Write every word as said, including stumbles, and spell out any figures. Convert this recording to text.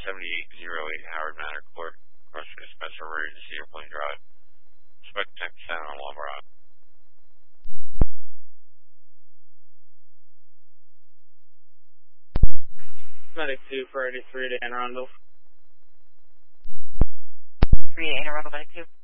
seventy-eight oh eight Howard Manor Court, crossing Spencer Road to Cedar Plain Drive. Suspect ten percent on Lumber. Medic two for eighty-three to Anne Arundel. three to Anne Arundel, Medic two.